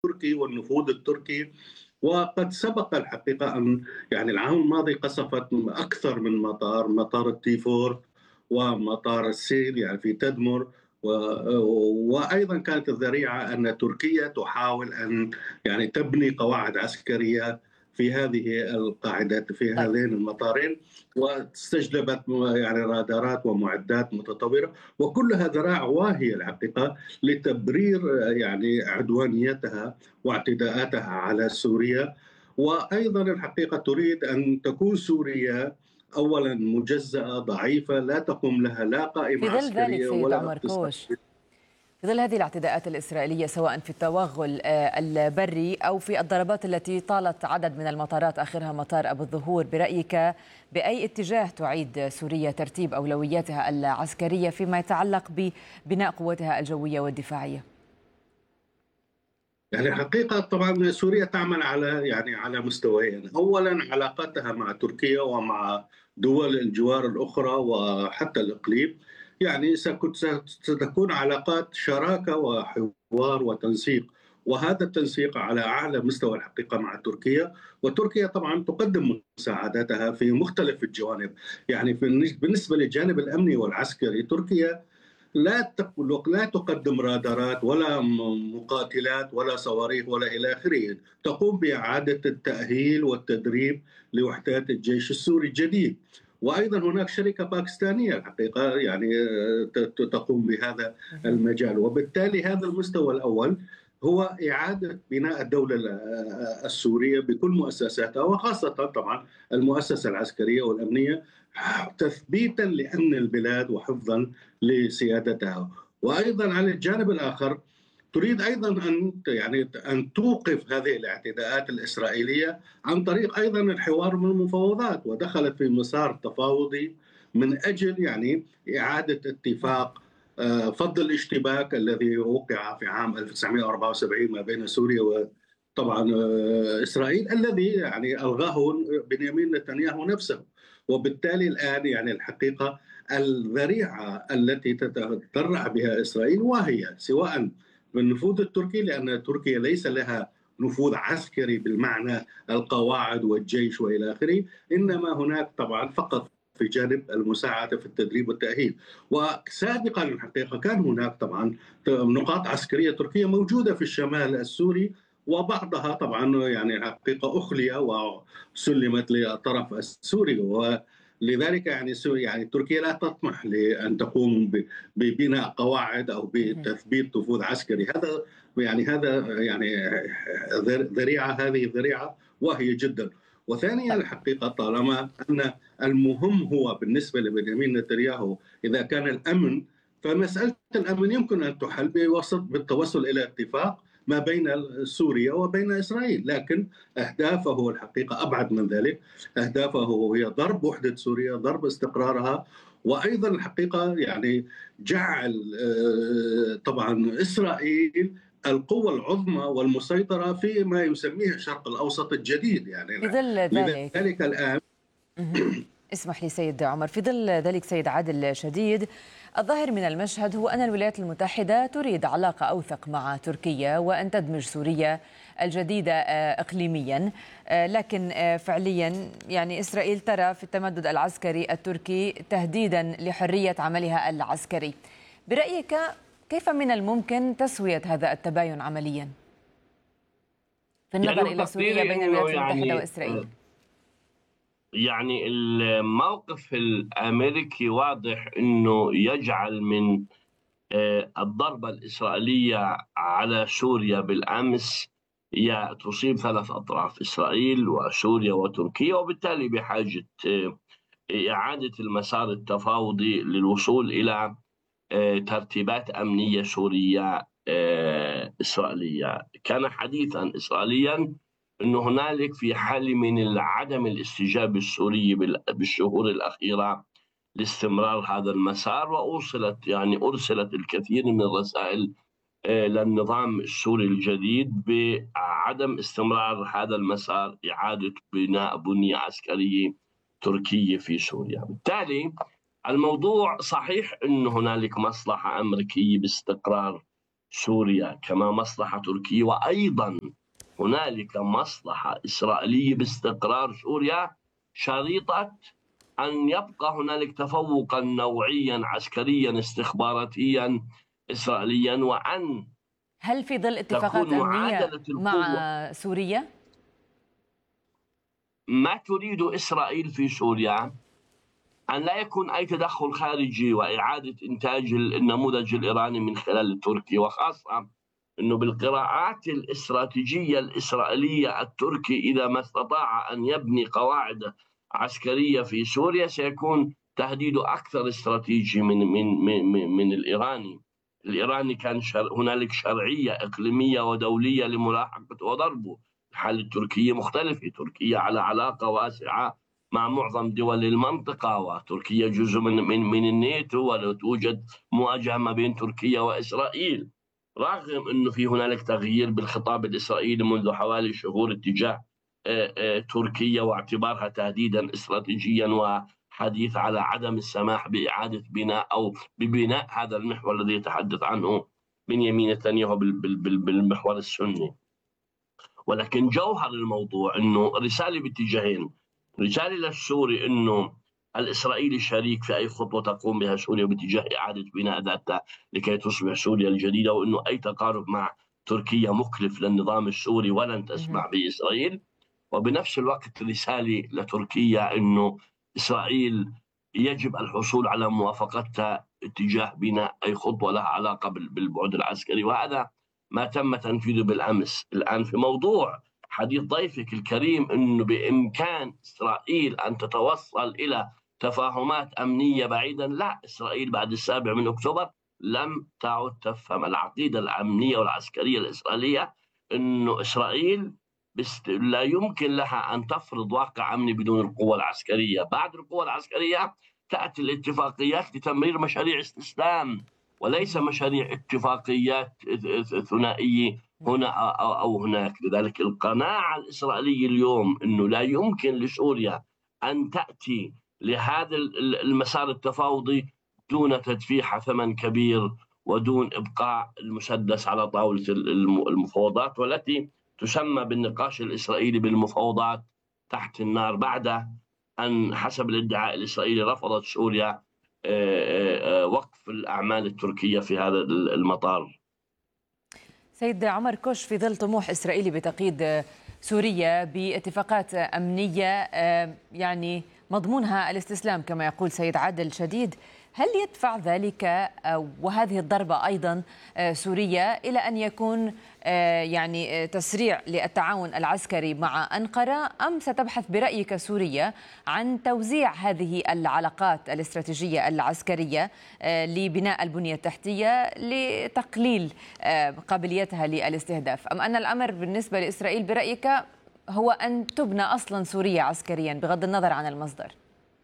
التركي والنفوذ التركي. وقد سبق الحقيقة أن يعني العام الماضي قصفت أكثر من مطار، مطار التيفور ومطار السيل يعني في تدمر. وأيضا كانت الذريعة أن تركيا تحاول أن يعني تبني قواعد عسكرية في هذه القاعدات في طيب. هذين المطارين، واستجلبت يعني رادارات ومعدات متطورة، وكلها ذراع واهية الحقيقة لتبرير يعني عدوانيتها واعتداءاتها على سوريا. وأيضا الحقيقة تريد أن تكون سوريا أولا مجزأة ضعيفة لا تقوم لها لا قائمة في ظل ذلك عسكرية سيد ولا عمر اقتصادية. كوش، في ظل هذه الاعتداءات الإسرائيلية سواء في التوغل البري أو في الضربات التي طالت عدد من المطارات آخرها مطار أبو الظهور، برأيك بأي اتجاه تعيد سوريا ترتيب أولوياتها العسكرية فيما يتعلق ببناء قوتها الجوية والدفاعية؟ يعني الحقيقة طبعا سوريا تعمل على يعني على مستويين، أولا علاقاتها مع تركيا ومع دول الجوار الأخرى وحتى الإقليم. يعني ستكون علاقات شراكة وحوار وتنسيق، وهذا التنسيق على أعلى مستوى الحقيقة مع تركيا. وتركيا طبعا تقدم مساعداتها في مختلف الجوانب. يعني بالنسبة للجانب الأمني والعسكري، تركيا لا تقدم رادارات ولا مقاتلات ولا صواريخ ولا إلى آخره، تقوم بإعادة التأهيل والتدريب لوحدات الجيش السوري الجديد. وأيضا هناك شركة باكستانية الحقيقة يعني تقوم بهذا المجال. وبالتالي هذا المستوى الأول هو إعادة بناء الدولة السورية بكل مؤسساتها، وخاصة طبعا المؤسسة العسكرية والأمنية، تثبيتا لأمن البلاد وحفظا لسيادتها. وايضا على الجانب الاخر تريد ايضا ان توقف هذه الاعتداءات الاسرائيليه عن طريق ايضا الحوار والمفاوضات، ودخلت في مسار تفاوضي من اجل يعني اعاده نعم. اتفاق فض الاشتباك الذي وقع في عام 1974 ما بين سوريا وطبعا اسرائيل، الذي يعني الغاه بنيامين نتنياهو نفسه. وبالتالي الان يعني الحقيقه الذريعة التي تتذرع بها إسرائيل، وهي سواء بالنفوذ التركي، لأن تركيا ليس لها نفوذ عسكري بالمعنى القواعد والجيش وإلى آخره، إنما هناك طبعا فقط في جانب المساعدة في التدريب والتأهيل. وسابقا الحقيقة كان هناك طبعا نقاط عسكرية تركية موجودة في الشمال السوري، وبعضها طبعا يعني الحقيقة أخلي وسلمت للطرف السوري. لذلك يعني تركيا لا تطمح لأن تقوم ببناء قواعد أو بتثبيت نفوذ عسكري. هذا يعني ذريعة، هذه ذريعة واهية جدا. وثانيا الحقيقة طالما أن المهم هو بالنسبة لبنيامين نتنياهو إذا كان الأمن، فمسألة الأمن يمكن أن تحل بالتوصل إلى اتفاق ما بين سوريا وبين إسرائيل، لكن أهدافه الحقيقة أبعد من ذلك. أهدافه هي ضرب وحدة سوريا، ضرب استقرارها، وأيضا الحقيقة يعني جعل طبعا إسرائيل القوة العظمى والمسيطرة في ما يسميه الشرق الأوسط الجديد يعني. في ظل ذلك لذلك الآن اسمح لي سيد عمر، في ظل ذلك سيد عادل شديد، الظاهر من المشهد هو أن الولايات المتحدة تريد علاقة أوثق مع تركيا وأن تدمج سوريا الجديدة إقليميا، لكن فعليا يعني إسرائيل ترى في التمدد العسكري التركي تهديدا لحرية عملها العسكري. برأيك كيف من الممكن تسوية هذا التباين عمليا في النظر إلى سوريا بين الولايات المتحدة وإسرائيل؟ يعني الموقف الأمريكي واضح أنه يجعل من الضربة الإسرائيلية على سوريا بالأمس هي تصيب ثلاث أطراف: إسرائيل وسوريا وتركيا، وبالتالي بحاجة إعادة المسار التفاوضي للوصول إلى ترتيبات أمنية سورية إسرائيلية. كان حديثا إسرائيليا أن هنالك في حال من عدم الاستجابة السوري بالشهور الأخيرة لاستمرار هذا المسار، أرسلت الكثير من الرسائل للنظام السوري الجديد بعدم استمرار هذا المسار، إعادة بناء بنية عسكرية تركية في سوريا. بالتالي الموضوع صحيح أن هنالك مصلحة أمريكية باستقرار سوريا كما مصلحة تركية، وأيضا هنالك مصلحة إسرائيلية باستقرار سوريا شريطة أن يبقى هنالك تفوقا نوعيا عسكريا استخباراتيا إسرائيليا، وأن هل في ظل اتفاقات تكون أمنية معادلة مع القوة. سوريا؟ ما تريد إسرائيل في سوريا أن لا يكون أي تدخل خارجي وإعادة إنتاج النموذج الإيراني من خلال تركيا، وخاصة أنه بالقراءات الاستراتيجية الإسرائيلية التركي إذا ما استطاع أن يبني قواعد عسكرية في سوريا سيكون تهديده أكثر استراتيجي من الإيراني. الإيراني كان هنالك شرعية إقليمية ودولية لملاحقته وضربه. الحالة التركية مختلفة، تركيا على علاقة واسعة مع معظم دول المنطقة، وتركيا جزء من الناتو، ولا توجد مواجهة ما بين تركيا وإسرائيل، رغم أنه في هنالك تغيير بالخطاب الإسرائيلي منذ حوالي شهور اتجاه تركيا واعتبارها تهديدا استراتيجيا، وحديث على عدم السماح بإعادة بناء أو ببناء هذا المحور الذي يتحدث عنه بنيامين نتنياهو بالمحور السني. ولكن جوهر الموضوع أنه رسالة باتجاهين: رسالة للسوري أنه الإسرائيلي شريك في أي خطوة تقوم بها سوريا باتجاه إعادة بناء ذاتها لكي تصبح سوريا الجديدة، وأنه أي تقارب مع تركيا مكلف للنظام السوري ولن تسمع بإسرائيل. وبنفس الوقت رسالة لتركيا أنه إسرائيل يجب الحصول على موافقتها اتجاه بناء أي خطوة لها علاقة بالبعد العسكري، وهذا ما تم تنفيذه بالأمس. الآن في موضوع حديث ضيفك الكريم أنه بإمكان إسرائيل أن تتوصل إلى تفاهمات أمنية بعيدا، لا، إسرائيل بعد 7 أكتوبر لم تعد تفهم العقيدة الأمنية والعسكرية الإسرائيلية، أنه إسرائيل لا يمكن لها أن تفرض واقع أمني بدون القوة العسكرية. بعد القوة العسكرية تأتي الاتفاقيات لتمرير مشاريع استسلام، وليس مشاريع اتفاقيات ثنائية هنا أو هناك. لذلك القناعة الإسرائيلية اليوم أنه لا يمكن لسوريا أن تأتي لهذا المسار التفاوضي دون تدفيع ثمن كبير ودون إبقاء المسدس على طاولة المفاوضات، والتي تسمى بالنقاش الإسرائيلي بالمفاوضات تحت النار، بعد أن حسب الادعاء الإسرائيلي رفضت سوريا وقف الأعمال التركية في هذا المطار. سيد عمر كوش، في ظل طموح إسرائيلي بتقييد سوريا باتفاقات أمنية يعني مضمونها الاستسلام كما يقول سيد عادل شديد، هل يدفع ذلك وهذه الضربة أيضا سوريا إلى أن يكون يعني تسريع للتعاون العسكري مع أنقرة، أم ستبحث برأيك سوريا عن توزيع هذه العلاقات الاستراتيجية العسكرية لبناء البنية التحتية لتقليل قابليتها للاستهداف، أم أن الأمر بالنسبة لإسرائيل برأيك هو أن تبنى أصلا سوريا عسكريا بغض النظر عن المصدر؟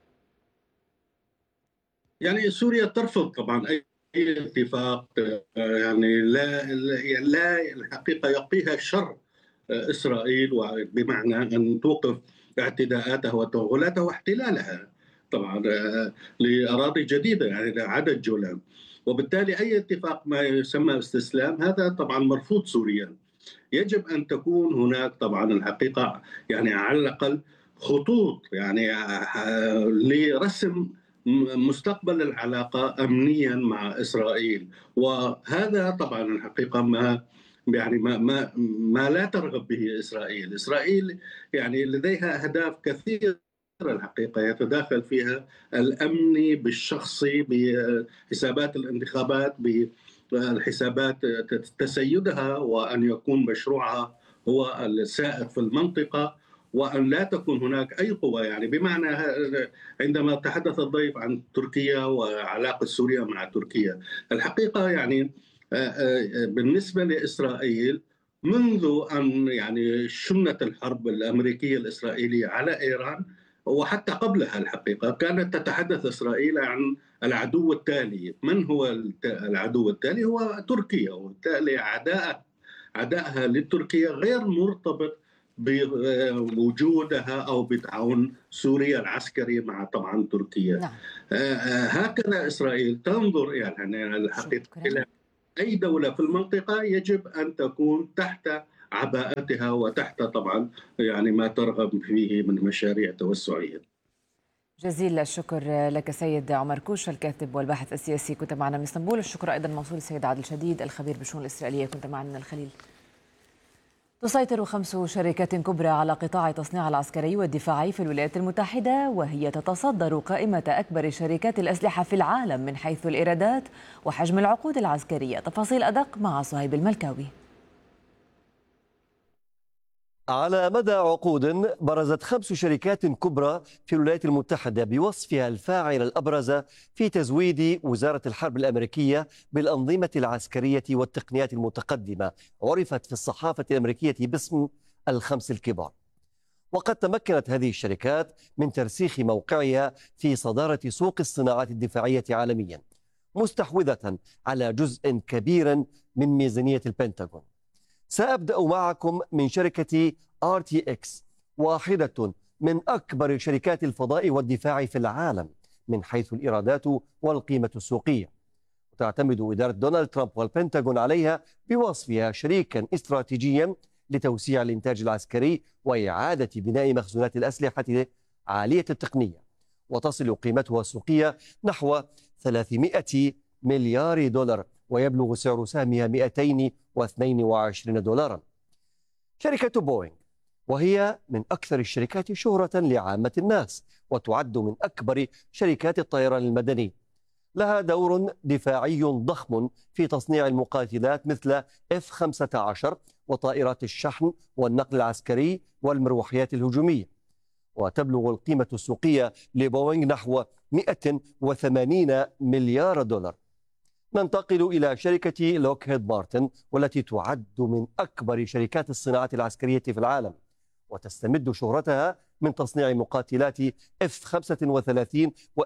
يعني سوريا ترفض طبعا أي اتفاق يعني لا الحقيقة يقيها شر إسرائيل، بمعنى أن توقف اعتداءاتها وتوغلاتها واحتلالها طبعا لأراضي جديدة يعني لعدد جولان، وبالتالي أي اتفاق ما يسمى استسلام هذا طبعا مرفوض سوريا. يجب أن تكون هناك طبعا الحقيقة يعني على الأقل خطوط يعني لرسم مستقبل العلاقة أمنيا مع إسرائيل، وهذا طبعا الحقيقة ما يعني ما لا ترغب به إسرائيل. إسرائيل يعني لديها أهداف كثيرة الحقيقة يتداخل فيها الأمني بالشخصي بحسابات الانتخابات، بالحسابات تسيدها، وأن يكون مشروعها هو السائد في المنطقة، وأن لا تكون هناك أي قوة. يعني بمعنى عندما تحدث الضيف عن تركيا وعلاقة سوريا مع تركيا، الحقيقة يعني بالنسبة لإسرائيل منذ أن يعني شنت الحرب الأمريكية الإسرائيلية على إيران وحتى قبلها الحقيقة كانت تتحدث إسرائيل عن العدو التالي. من هو العدو التالي؟ هو تركيا، وبالتالي عدائها لتركيا غير مرتبط بوجودها أو بتعاون سوريا العسكري مع طبعا تركيا. نعم. هكذا إسرائيل تنظر يعني الحقيقة إلى أي دولة في المنطقة يجب أن تكون تحت عباءتها وتحت طبعا يعني ما ترغب فيه من مشاريع توسعية. جزيل الشكر لك سيد عمر كوش، الكاتب والباحث السياسي، كنت معنا من اسطنبول. الشكر أيضا موصول السيد عادل شديد، الخبير بالشؤون الإسرائيلية، كنت معنا من الخليل. تسيطر 5 شركات كبرى على قطاع التصنيع العسكري والدفاعي في الولايات المتحدة، وهي تتصدر قائمة أكبر شركات الأسلحة في العالم من حيث الإيرادات وحجم العقود العسكرية. تفاصيل أدق مع صهيب الملكاوي. على مدى عقود برزت 5 شركات كبرى في الولايات المتحدة بوصفها الفاعل الأبرز في تزويد وزارة الحرب الأمريكية بالأنظمة العسكرية والتقنيات المتقدمة، عرفت في الصحافة الأمريكية باسم ال5 الكبار. وقد تمكنت هذه الشركات من ترسيخ موقعها في صدارة سوق الصناعات الدفاعية عالميا، مستحوذة على جزء كبير من ميزانية البنتاغون. سأبدأ معكم من شركة RTX، واحدة من أكبر شركات الفضاء والدفاع في العالم من حيث الإيرادات والقيمة السوقية. تعتمد إدارة دونالد ترامب والبنتاغون عليها بوصفها شريكا استراتيجيا لتوسيع الإنتاج العسكري وإعادة بناء مخزونات الأسلحة عالية التقنية، وتصل قيمتها السوقية نحو 300 مليار دولار، ويبلغ سعر سهمها 222 دولارا. شركة بوينغ، وهي من أكثر الشركات شهرة لعامة الناس، وتعد من أكبر شركات الطيران المدني، لها دور دفاعي ضخم في تصنيع المقاتلات مثل F-15 وطائرات الشحن والنقل العسكري والمروحيات الهجومية. وتبلغ القيمة السوقية لبوينغ نحو 180 مليار دولار. ننتقل إلى شركة لوكهيد مارتن، والتي تعد من أكبر شركات الصناعة العسكرية في العالم، وتستمد شهرتها من تصنيع مقاتلات F-35 و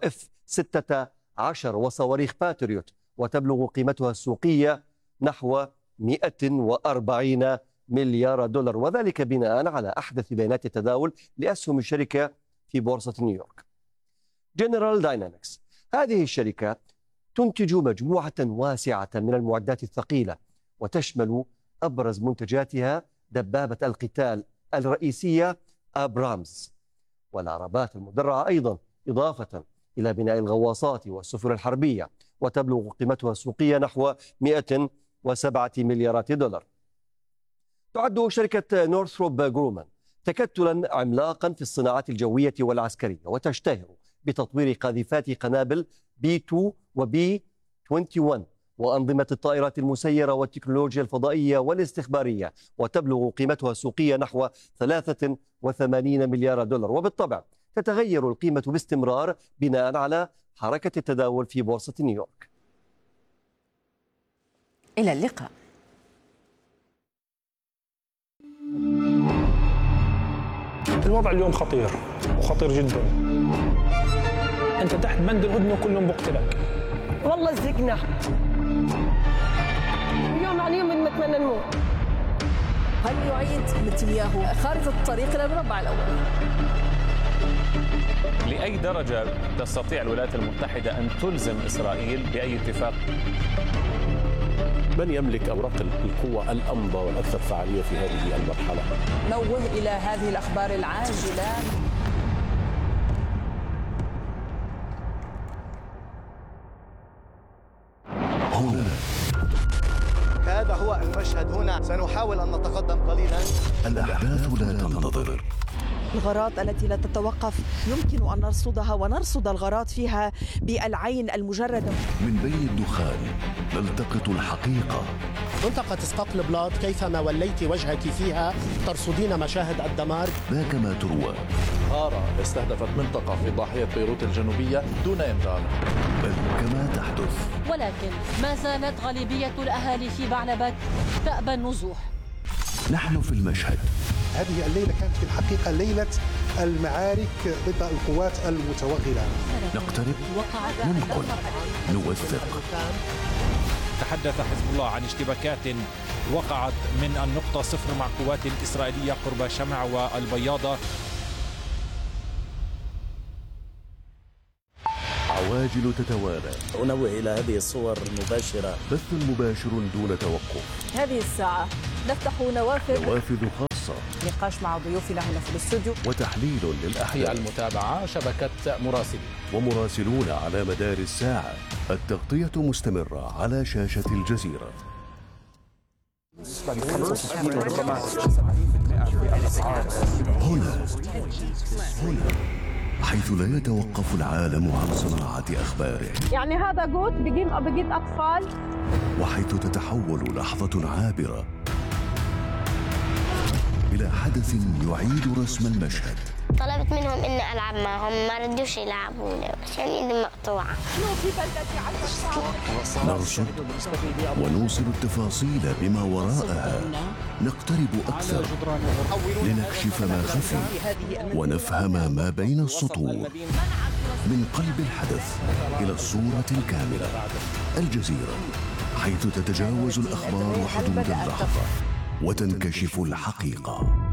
F-16 وصواريخ باتريوت، وتبلغ قيمتها السوقية نحو 140 مليار دولار، وذلك بناء على أحدث بيانات التداول لأسهم الشركة في بورصة نيويورك. جنرال داينامكس، هذه الشركة تنتج مجموعة واسعة من المعدات الثقيلة، وتشمل أبرز منتجاتها دبابة القتال الرئيسية أبرامز والعربات المدرعة أيضا، إضافة إلى بناء الغواصات والسفن الحربية، وتبلغ قيمتها السوقية نحو 107 مليارات دولار. تعد شركة نورثروب جرومان تكتلا عملاقا في الصناعات الجوية والعسكرية، وتشتهر بتطوير قاذفات قنابل B2 و B21 وأنظمة الطائرات المسيرة والتكنولوجيا الفضائية والاستخبارية، وتبلغ قيمتها السوقية نحو 83 مليار دولار. وبالطبع تتغير القيمة باستمرار بناء على حركة التداول في بورصة نيويورك. إلى اللقاء. الوضع اليوم خطير وخطير جدا. أنت تحت بند الهدنة وكلهم بقتلك. والله زقنا يوم عن يوم نتمنى نموت. هل يعيد نتنياهو خارطة الطريق إلى المربع الأول؟ لأي درجة تستطيع الولايات المتحدة أن تلزم إسرائيل بأي اتفاق؟ من يملك أوراق القوة الأمضى والأكثر فعالية في هذه المرحلة؟ نوه إلى هذه الأخبار العاجلة. هنا هذا هو المشهد. هنا سنحاول أن نتقدم قليلا. الأحداث لا تنتظر. الغارات التي لا تتوقف يمكن أن نرصدها ونرصد الغارات فيها بالعين المجردة. من بين الدخان نلتقط الحقيقة. منطقة اسقاط البلاط كيفما وليت وجهك فيها ترصدين مشاهد الدمار. لا كما تروى. غارة استهدفت منطقة في ضاحية بيروت الجنوبية دون إنذار، بل كما تحدث. ولكن ما زالت غالبية الأهالي في بعلبك تأبى النزوح. نحن في المشهد. هذه الليلة كانت في الحقيقة ليلة المعارك ضد القوات المتوغلة. نقترب، ننقل، نوثق. تحدث حزب الله عن اشتباكات وقعت من النقطة 0 مع قوات إسرائيلية قرب شمع والبياضة. العواجل تتوالى. أنوه إلى هذه الصور المباشرة. بث مباشر دون توقف. هذه الساعة نفتح نوافذ خاصة. نقاش مع ضيوفنا هنا في الاستوديو. وتحليل للأحداث. المتابعة شبكة مراسلين. ومراسلون على مدار الساعة. التغطية مستمرة على شاشة الجزيرة. هنا حيث لا يتوقف العالم عن صناعة أخباره. يعني هذا جوت بجيب أطفال. وحيث تتحول لحظة عابرة إلى حدث يعيد رسم المشهد. طلبت منهم إني ألعب معهم، ما ردوش يلعبوني عشان إيدي مقطوعة. نرصد ونوصل التفاصيل بما وراءها، نقترب أكثر لنكشف ما خفي ونفهم ما بين السطور. من قلب الحدث إلى الصورة الكاملة. الجزيرة، حيث تتجاوز الأخبار حدود اللحظة وتنكشف الحقيقة.